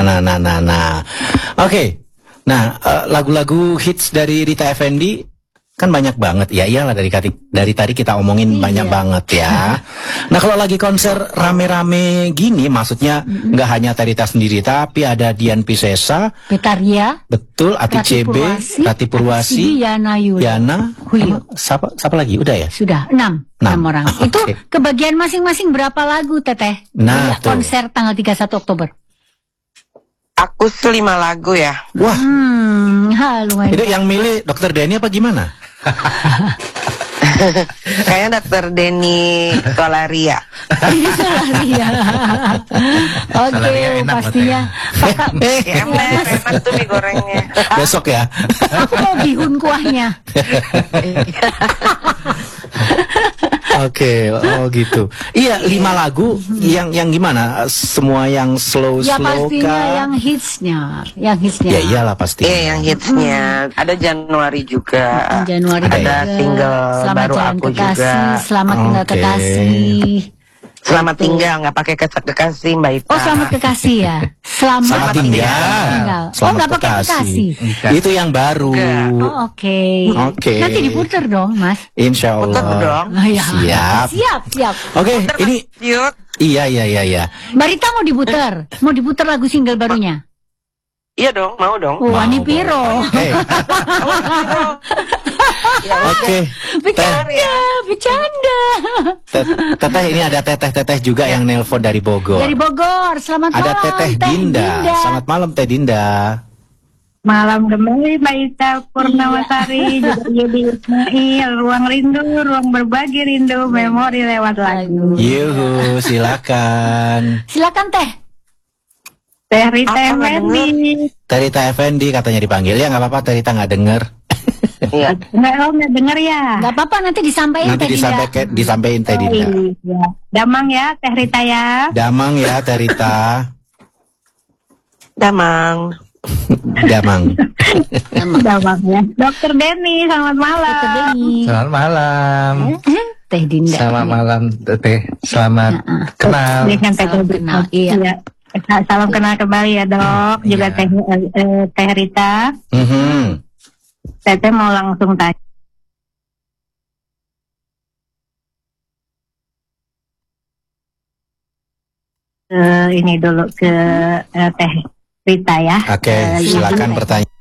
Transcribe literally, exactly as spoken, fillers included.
nah, nah, nah, nah. Oke, okay. Nah uh, lagu-lagu hits dari Rita Effendy kan banyak banget. Ya iyalah dari dari tadi kita omongin iya. banyak banget ya. Nah kalau lagi konser rame-rame gini, maksudnya nggak mm-hmm. hanya Rita sendiri, tapi ada Dian Piscesa, Betaria, betul, Ati C B, Rati Purwasi, Yana Yulo, Yana, Huyo. Siapa, siapa lagi? Udah ya? Sudah enam, enam orang. Okay. Itu kebagian masing-masing berapa lagu, Teteh? Nah, konser tanggal tiga puluh satu Oktober. Aku selima lagu ya. Wah, hmm, ha, lumayan. Itu yang milih Dokter Denny apa gimana? Kayaknya Dokter Denny Solaria. Solaria. Oke, pastinya. Ya, enak, enak tuh mie gorengnya. Besok ya. Aku mau bihun kuahnya. Oke, okay, oh gitu. Iya, lima lagu yang yang gimana? Semua yang slow ya, slow pastinya kah? yang hitsnya, yang hitsnya. Ya iyalah pasti. Iya, yang hitsnya. Hmm. Ada Januari juga. Januari ada juga. single Selamat baru Jalan aku Kekasih, juga. Selamat Tinggal okay. Kekasih. Selamat tinggal, nggak pakai kekasih Mbak Ita. Oh, selamat kekasih ya. Selamat, selamat tinggal. tinggal. Selamat oh, nggak pakai kekasih. Itu yang baru. Oh, oke. Okay. Oke. Okay. Nanti diputer dong, Mas. Insya Allah. Puter dong. Oh, ya. Siap. Siap, siap. Oke, okay, ini. Yuk. Iya, iya, iya, iya. Mbak Rita mau diputer? Mau diputer lagu single barunya? Iya dong, mau dong. Oh, Wani Piro. Hey. Ya, oke. Okay. Bercanda, bercanda. Teteh ini ada teteh-teteh juga yang nelpon dari Bogor. Dari Bogor, selamat ada malam. Ada teteh Dinda. Dinda. Selamat malam Teh Dinda. Malam kembali Mbak Ita Purnawasari, juga Yudi Ismail, Ruang Rindu, Ruang Berbagi Rindu, Memori lewat lagu. Yuhu, silakan. Silakan Teh. Teh Rita Effendy. Teh Rita Effendy katanya dipanggil ya, nggak apa-apa Teh Rita nggak denger. Iya. Nggak, oh nggak denger ya. Nggak apa-apa, nanti disampaikan. Nanti disampaikan, disampaikan Teh Dinda. Oh, iya. Damang ya Teh Rita ya. Damang ya Teh Rita. Damang. Damang. Damang ya. Dokter Denny, selamat malam. Dokter Denny. Selamat malam. Teh Dinda. Selamat malam Teh. Selamat uh-uh. kenal. Dengan Teh kenal. Iya. iya. Salam kenal kembali ya Dok. Juga iya. Teh eh, Teh Rita. Mm-hmm. Teteh mau langsung tanya. Uh, ini dulu ke uh, Teh Rita ya. Oke, okay, uh, silakan bertanya.